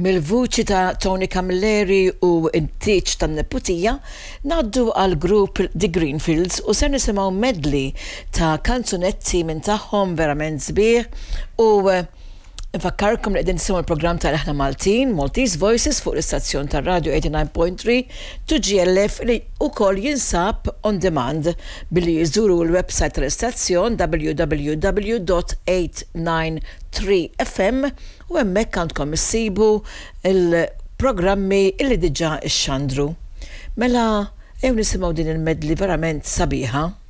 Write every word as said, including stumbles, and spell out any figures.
Mil-vuċi ta' Tony Camilleri u n-tiċ tan-neputija naddu għal grupp The Greenfields u se nisimgħu medley ta' kanzunetti minn tagħhom verament sbieħ u nfakkarkom li qegħdin nisimgħu l-programm tal-Aħna Maltin, Maltese Voices fuq l-istazzjon tar-Radio eighty-nine point three to G L F li wkoll jinsab on demand billi jżuru l-website tal-istazzjon w w w dot eight nine three f m u hemmhekk għandkom issibu il-programmi illi diġà ixxandru. Mela, ew nisimgħu din il-medley verament sabiħa.